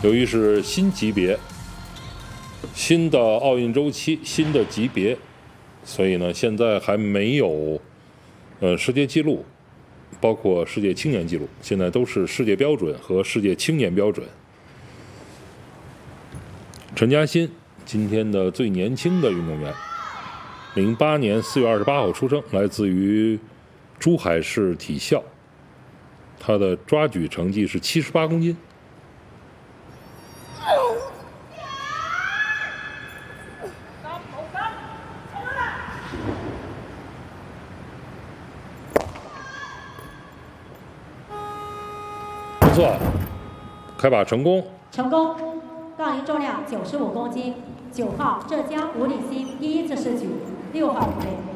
由于是新级别、新的奥运周期、新的级别，所以呢，现在还没有世界纪录，包括世界青年纪录，现在都是世界标准和世界青年标准。陈嘉欣今天的最年轻的运动员，08年4月28号出生，来自于珠海市体校，他的抓举成绩是78公斤。不错，开把成功。 成功，杠铃重量95公斤，9号浙江吴立新第一次试举，6号预备。